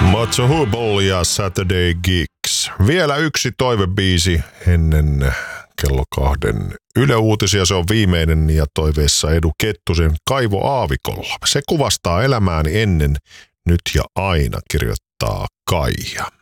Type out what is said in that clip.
Matzo Hubble ja Saturday Gigs. Vielä yksi toivebiisi ennen kello 2 Yle Uutisia. Se on viimeinen ja toiveessa Edu Kettusen Kaivo aavikolla. Se kuvastaa elämääni ennen, nyt ja aina, kirjoittaa Kaija.